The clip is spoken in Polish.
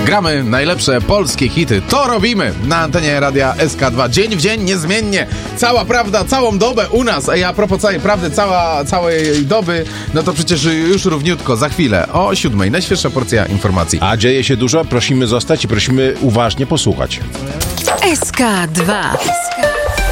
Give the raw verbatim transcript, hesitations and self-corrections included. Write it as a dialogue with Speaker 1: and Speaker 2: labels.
Speaker 1: Gramy najlepsze polskie hity. To robimy na antenie radia S K dwa. Dzień w dzień, niezmiennie. Cała prawda, całą dobę u nas. A a propos całej prawdy, cała, całej doby, no to przecież już równiutko, za chwilę o siódmej. Najświeższa porcja informacji.
Speaker 2: A dzieje się dużo, prosimy zostać i prosimy uważnie posłuchać.
Speaker 3: S K dwa.